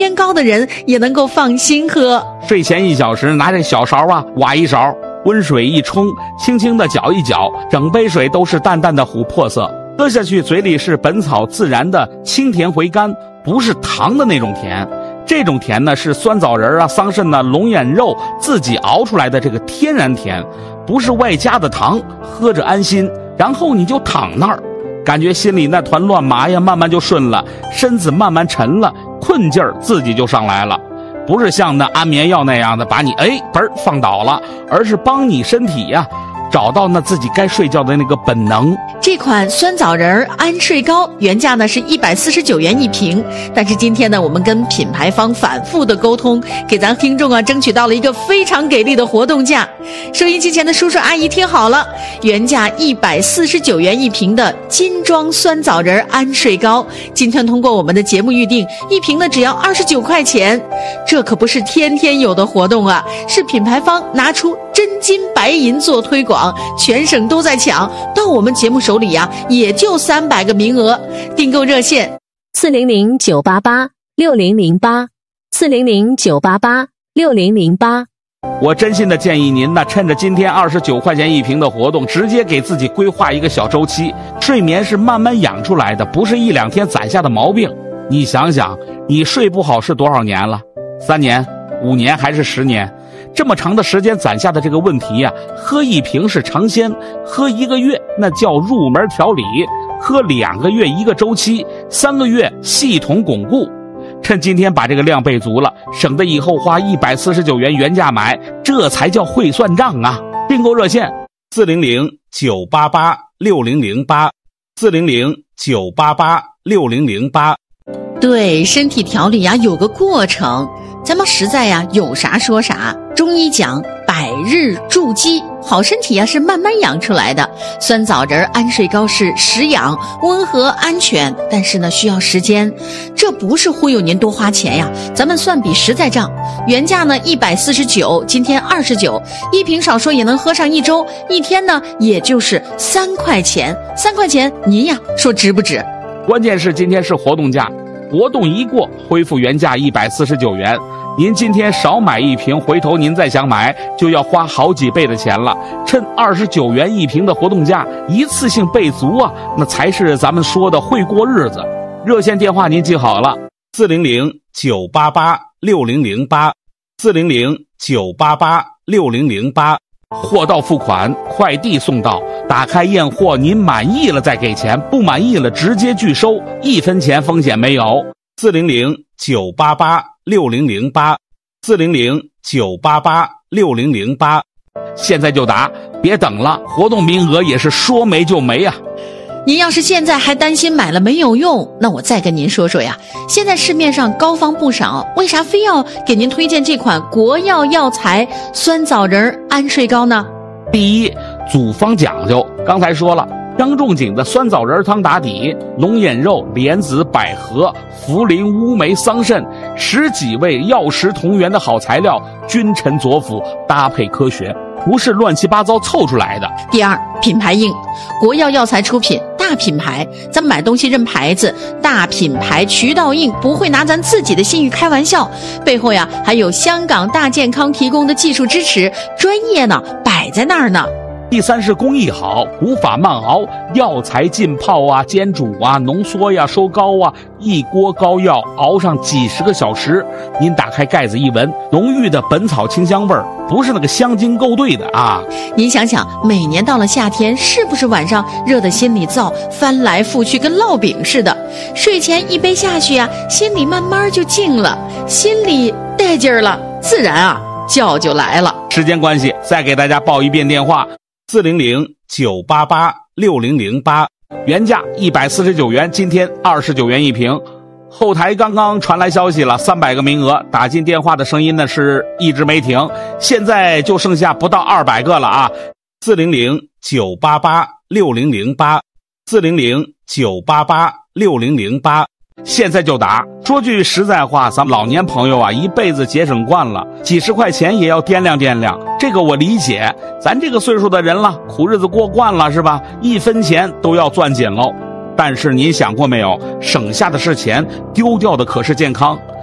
偏高的人也能够放心喝。 睡前1小时拿这小勺啊挖一勺，温水一冲，轻轻的搅一搅，整杯水都是淡淡的琥珀色，喝下去嘴里是本草自然的清甜回甘，不是糖的那种甜。这种甜呢是酸枣仁啊、桑葚啊、龙眼肉自己熬出来的这个天然甜，不是外加的糖，喝着安心。然后你就躺那儿，感觉心里那团乱麻呀慢慢就顺了，身子慢慢沉了，困劲儿自己就上来了。不是像那安眠药那样的把你放倒了，而是帮你身体呀找到那自己该睡觉的那个本能。 这款酸枣仁安睡膏原价呢是149元一瓶，但是今天呢我们跟品牌方反复的沟通，给咱听众啊争取到了一个非常给力的活动价。收音机前的叔叔阿姨听好了，原价149元一瓶的金装酸枣仁安睡膏，今天通过我们的节目预定，一瓶呢只要29块钱。这可不是天天有的活动啊，是品牌方拿出真金白银做推广，全省都在抢，到我们节目手里呀也就300个名额。订购热线 400-988-6008 400-988-6008。 我真心的建议您呢，趁着今天29块钱一瓶的活动，直接给自己规划一个小周期。睡眠是慢慢养出来的，不是1-2天攒下的毛病。你想想，你睡不好是多少年了？3年、5年还是10年？这么长的时间攒下的这个问题呀，喝1瓶是尝鲜，喝1个月那叫入门调理，喝2个月1个周期，3个月系统巩固。趁今天把这个量备足了，省得以后花149元原价买，这才叫会算账啊！订购热线400-988-6008 400-988-6008。 对，身体调理呀有个过程，咱们实在呀有啥说啥。中医讲百日筑基，好身体呀是慢慢养出来的。酸枣仁安睡膏是实养、温和、安全，但是呢需要时间。这不是忽悠您多花钱呀，咱们算笔实在账。原价呢149，今天29，一瓶少说也能喝上1周，一天呢也就是3块钱。3块钱您呀说值不值？ 关键是今天是活动价，活动一过恢复原价149元。您今天少买1瓶，回头您再想买就要花好几倍的钱了。趁29元一瓶的活动价，一次性备足啊，那才是咱们说的会过日子。热线电话您记好了，400-988-6008 400-988-6008。货到付款，快递送到，打开验货，您满意了再给钱，不满意了直接拒收，1分钱风险没有。400-988-6008 400-988-6008。现在就打，别等了，活动名额也是说没就没啊。 您要是现在还担心买了没有用，那我再跟您说说呀。现在市面上膏方不少，为啥非要给您推荐这款国药药材酸枣仁安睡膏呢？ 第一，组方讲究，刚才说了，张仲景的酸枣仁汤打底，龙眼肉、莲子、百合、茯苓、乌梅、桑葚10几味药食同源的好材料，君臣佐辅，搭配科学，不是乱七八糟凑出来的。 第二，品牌硬，国药药材出品，大品牌，咱们买东西认牌子，大品牌渠道硬，不会拿咱自己的信誉开玩笑，背后呀还有香港大健康提供的技术支持，专业呢摆在那儿呢。 第三是工艺好，古法慢熬，药材浸泡啊、煎煮啊、浓缩呀、收膏啊，一锅膏药熬上几十个小时，您打开盖子一闻，浓郁的本草清香味儿，不是那个香精勾兑的啊。 您想想，每年到了夏天，是不是晚上热得心里燥，翻来覆去跟烙饼似的？睡前一杯下去啊，心里慢慢就静了，心里带劲儿了，自然啊觉就来了。 时间关系，再给大家报一遍电话：400-988-6008，原价149元，今天29元一瓶。后台刚刚传来消息了，300个名额，打进电话的声音呢是一直没停，现在就剩下不到200个了啊！400-988-6008 400-988-6008，现在就打。说句实在话，咱们老年朋友啊，一辈子节省惯了，几十块钱也要掂量掂量，这个我理解。咱这个岁数的人了，苦日子过惯了是吧？1分钱都要攥紧喽。但是您想过没有，省下的是钱，丢掉的可是健康。